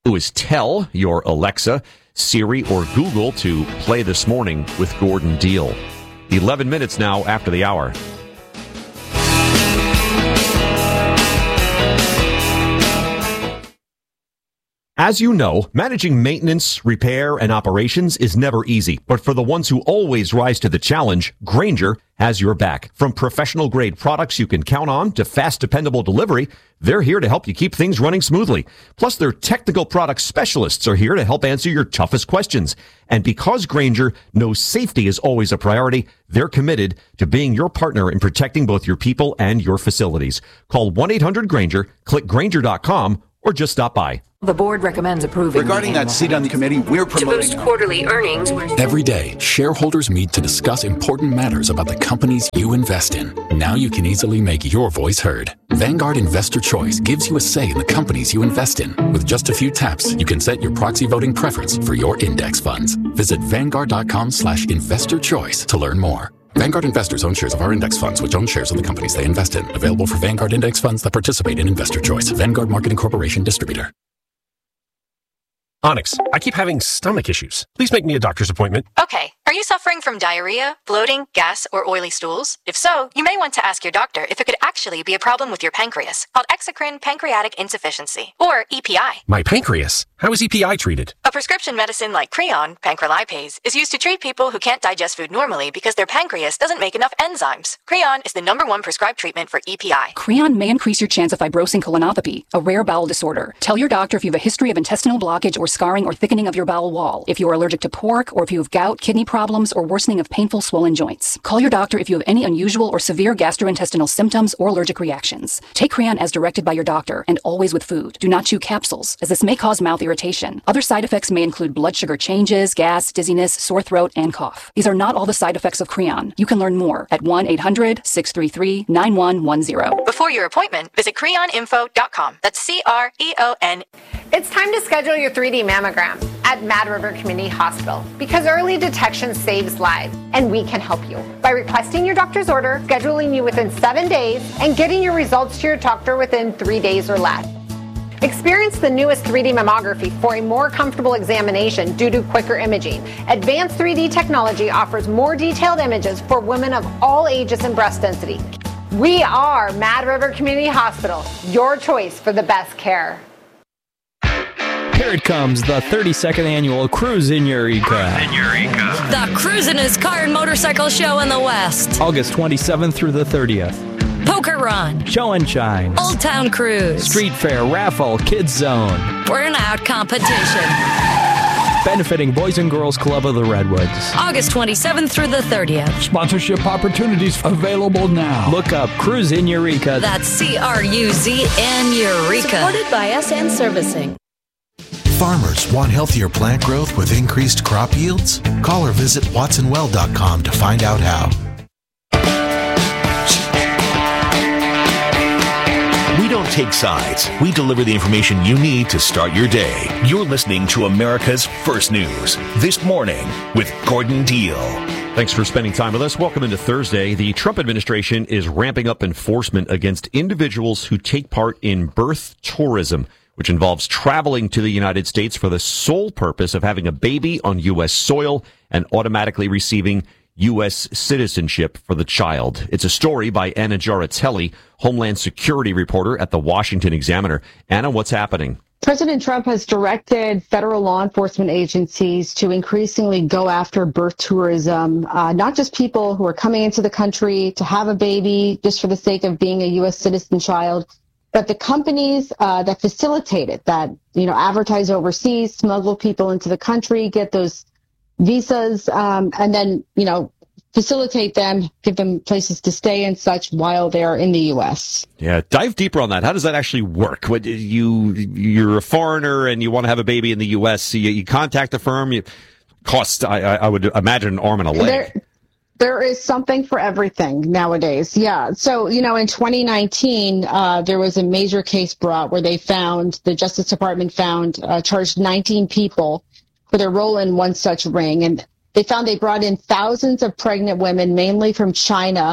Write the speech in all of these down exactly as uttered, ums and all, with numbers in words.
do is tell your Alexa, Siri, or Google to play This Morning with Gordon Deal. eleven minutes now after the hour. As you know, managing maintenance, repair, and operations is never easy. But for the ones who always rise to the challenge, Grainger has your back. From professional-grade products you can count on to fast, dependable delivery, they're here to help you keep things running smoothly. Plus, their technical product specialists are here to help answer your toughest questions. And because Grainger knows safety is always a priority, they're committed to being your partner in protecting both your people and your facilities. Call one eight hundred Grainger, click Grainger dot com, or just stop by. The board recommends approving. Regarding that seat on the committee, we're promoting. To boost quarterly earnings. Every day, shareholders meet to discuss important matters about the companies you invest in. Now you can easily make your voice heard. Vanguard Investor Choice gives you a say in the companies you invest in. With just a few taps, you can set your proxy voting preference for your index funds. Visit Vanguard.com slash investor choice to learn more. Vanguard investors own shares of our index funds, which own shares of the companies they invest in. Available for Vanguard index funds that participate in Investor Choice. Vanguard Marketing Corporation Distributor. Onyx, I keep having stomach issues. Please make me a doctor's appointment. Okay. Are you suffering from diarrhea, bloating, gas, or oily stools? If so, you may want to ask your doctor if it could actually be a problem with your pancreas, called exocrine pancreatic insufficiency, or E P I. My pancreas? How is E P I treated? A prescription medicine like Creon, pancrelipase, is used to treat people who can't digest food normally because their pancreas doesn't make enough enzymes. Creon is the number one prescribed treatment for E P I. Creon may increase your chance of fibrosing colonopathy, a rare bowel disorder. Tell your doctor if you have a history of intestinal blockage or scarring or thickening of your bowel wall, if you are allergic to pork, or if you have gout, kidney problems, or worsening of painful swollen joints. Call your doctor if you have any unusual or severe gastrointestinal symptoms or allergic reactions. Take Creon as directed by your doctor, and always with food. Do not chew capsules, as this may cause mouth irritation. Other side effects may include blood sugar changes, gas, dizziness, sore throat, and cough. These are not all the side effects of Creon. You can learn more at one eight hundred six three three nine one one zero. Before your appointment, visit creon info dot com. That's C R E O N. It's time to schedule your three D mammogram at Mad River Community Hospital because early detection saves lives, and we can help you by requesting your doctor's order, scheduling you within seven days, and getting your results to your doctor within three days or less. Experience the newest three D mammography for a more comfortable examination due to quicker imaging. Advanced three D technology offers more detailed images for women of all ages and breast density. We are Mad River Community Hospital, your choice for the best care. Here it comes, the thirty-second annual Cruise in Eureka. Cruise in Eureka. The Cruisin'est Car and Motorcycle Show in the West. August twenty-seventh through the thirtieth. Poker Run. Show and Shine. Old Town Cruise. Street Fair, Raffle, Kids Zone. Burnout Competition. Benefiting Boys and Girls Club of the Redwoods. August twenty-seventh through the thirtieth. Sponsorship opportunities available now. Look up Cruise in Eureka. That's C R U Z N Eureka. Supported by S N Servicing. Farmers want healthier plant growth with increased crop yields? Call or visit watson well dot com to find out how. We don't take sides. We deliver the information you need to start your day. You're listening to America's First News This Morning with Gordon Deal. Thanks for spending time with us. Welcome into Thursday. The Trump administration is ramping up enforcement against individuals who take part in birth tourism, which involves traveling to the United States for the sole purpose of having a baby on U S soil and automatically receiving U S citizenship for the child. It's a story by Anna Jaratelli, Homeland Security reporter at the Washington Examiner. Anna, what's happening? President Trump has directed federal law enforcement agencies to increasingly go after birth tourism, uh, not just people who are coming into the country to have a baby just for the sake of being a U S citizen child, but the companies uh, that facilitate it, that, you know, advertise overseas, smuggle people into the country, get those visas, um, and then, you know, facilitate them, give them places to stay and such while they're in the U S. Yeah, dive deeper on that. How does that actually work? What, you, you're a foreigner and you want to have a baby in the U S, you, you contact the firm, you cost, I, I would imagine, an arm and a leg. There, There is something for everything nowadays. Yeah. So, you know, in twenty nineteen, uh, there was a major case brought where they found, the Justice Department found, uh, charged nineteen people for their role in one such ring. And they found they brought in thousands of pregnant women, mainly from China,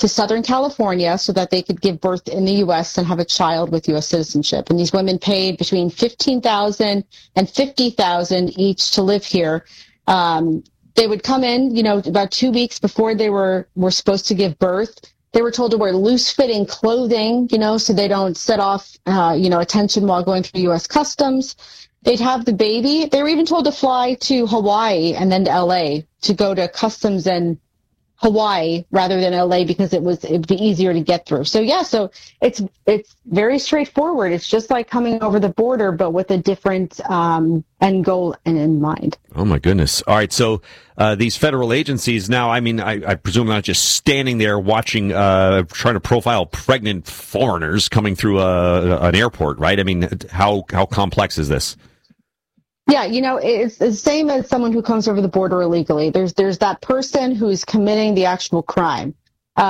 to Southern California so that they could give birth in the U S and have a child with U S citizenship. And these women paid between fifteen thousand dollars and fifty thousand dollars each to live here. Um, they would come in, you know, about two weeks before they were, were supposed to give birth. They were told to wear loose-fitting clothing, you know, so they don't set off, uh, you know, attention while going through U S Customs. They'd have the baby. They were even told to fly to Hawaii and then to L A to go to customs in Hawaii rather than L A because it was it'd be easier to get through. So yeah, so it's it's very straightforward. It's just like coming over the border, but with a different um, end goal and in mind. Oh my goodness! All right, so uh, these federal agencies now. I mean, I, I presume not just standing there watching, uh, trying to profile pregnant foreigners coming through a, an airport, right? I mean, how how complex is this? Yeah, you know, it's the same as someone who comes over the border illegally. There's there's that person who's committing the actual crime.